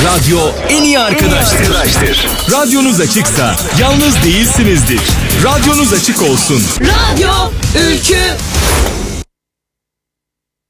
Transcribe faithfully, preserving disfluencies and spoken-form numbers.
Radyo en iyi arkadaştır. Radyonuz açıksa yalnız değilsinizdir. Radyonuz açık olsun. Radyo Ülkü